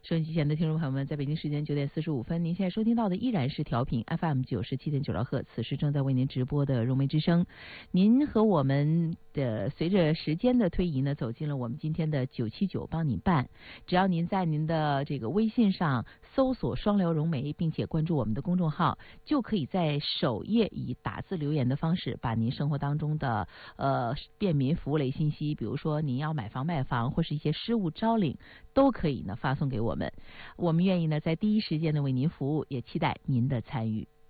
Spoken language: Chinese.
收音机前的听众朋友们，在北京时间9:45，您现在收听到的依然是调频 FM 97.9兆赫，此时正在为您直播的融媒之声。您和我们的随着时间的推移呢，走进了我们今天的979帮你办。只要您在您的这个微信上搜索双聊融媒，并且关注我们的公众号，就可以在首页以打字留言的方式，把您生活当中的便民服务类信息，比如说您要买房卖房或是一些失物招领，都可以呢发送给我们。我们愿意呢在第一时间呢为您服务，也期待您的参与。